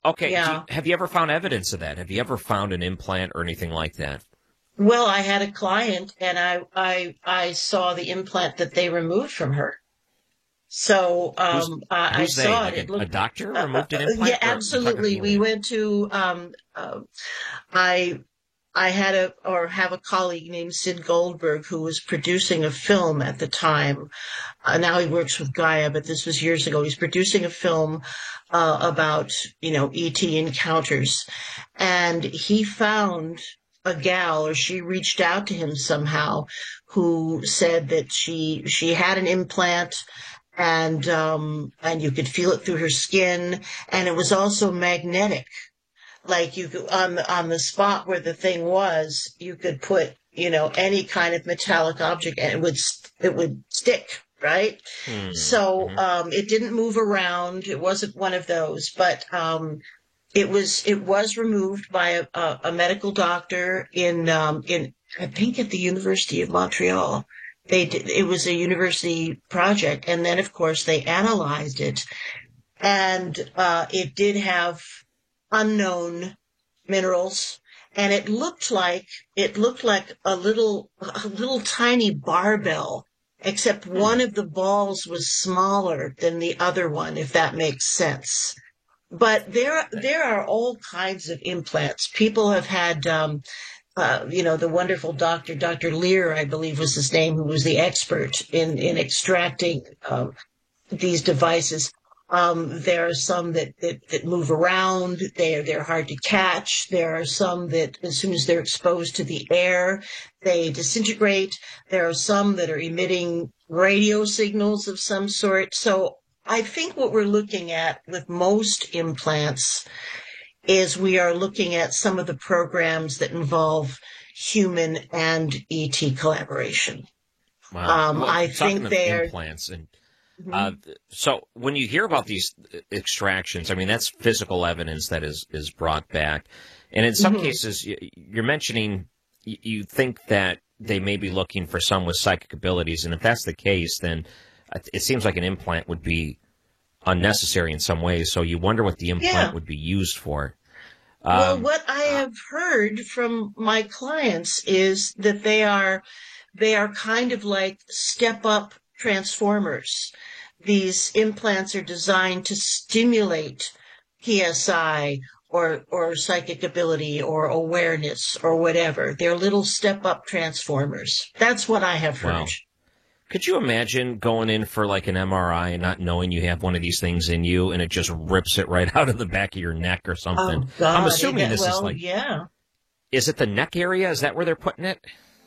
Okay. Yeah. Have you ever found evidence of that? Have you ever found an implant or anything like that? Well, I had a client, and I saw the implant that they removed from her. So Who's I who's they? saw it. Like It a looked, doctor removed an yeah, implant, or you talking a absolutely. We female? went to I I had have a colleague named Sid Goldberg who was producing a film at the time. Now he works with Gaia, but this was years ago. He's producing a film about, ET encounters. And he found a gal, or she reached out to him somehow, who said that she had an implant, and you could feel it through her skin, and it was also magnetic. Like, you could, on the spot where the thing was, you could put, any kind of metallic object, and it would stick, right? So Mm-hmm. it didn't move around. It wasn't one of those, but it was removed by a medical doctor in I think at the University of Montreal. It was a university project, and then of course they analyzed it, and it did have unknown minerals, and it looked like a little tiny barbell, except one of the balls was smaller than the other one, if that makes sense. But there are all kinds of implants. People have had, the wonderful Dr. Lear, I believe was his name, who was the expert in extracting these devices. There are some that move around. They're hard to catch. There are some that, as soon as they're exposed to the air, they disintegrate. There are some that are emitting radio signals of some sort. So I think what we're looking at with most implants is we are looking at some of the programs that involve human and ET collaboration. Wow. Well, I talking think of they're. implants, and Mhm. so when you hear about these extractions, I mean, that's physical evidence that is brought back, and in some Mhm. cases, you're mentioning you think that they may be looking for some with psychic abilities, and if that's the case, then it seems like an implant would be unnecessary in some ways. So you wonder what the implant Yeah. would be used for. Well, Um, what I have heard from my clients is that they are kind of like step up transformers. These implants are designed to stimulate PSI or psychic ability or awareness or whatever. They're little step up transformers. That's what I have heard. wow. Could you imagine going in for like an MRI and not knowing you have one of these things in you, and it just rips it right out of the back of your neck or something? Oh I'm God. assuming this is like, Yeah. is it the neck area? Is that where they're putting it?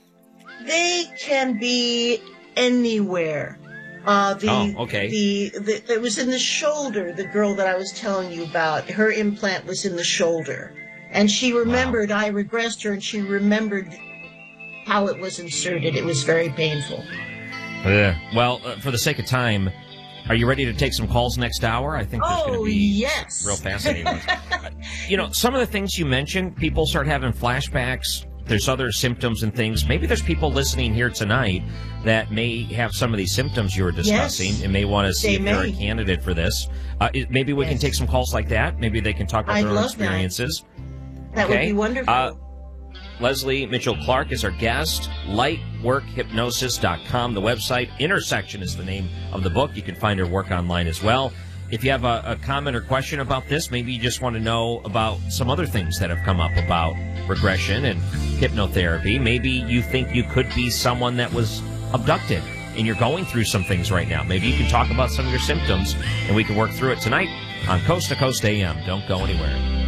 They can be anywhere. Oh, okay. It was in the shoulder. The girl that I was telling you about, her implant was in the shoulder, and she Wow. remembered. I regressed her, and she remembered how it was inserted. It was very painful. Yeah. Well, for the sake of time, are you ready to take some calls next hour? I think there's going to Oh be yes. real fascinating ones. Some of the things you mentioned, people start having flashbacks. There's other symptoms and things. Maybe there's people listening here tonight that may have some of these symptoms you were discussing Yes, and may want to see they if they're a may. candidate for this. Maybe we can Yes. take some calls like that. Maybe they can talk about I'd their own love that. experiences. That would Okay. be wonderful. Leslie Mitchell Clark is our guest. Lightworkhypnosis.com, the website. Intersection is the name of the book. You can find her work online as well. If you have a comment or question about this, maybe you just want to know about some other things that have come up about regression and hypnotherapy. Maybe you think you could be someone that was abducted and you're going through some things right now. Maybe you can talk about some of your symptoms and we can work through it tonight on Coast to Coast AM. Don't go anywhere.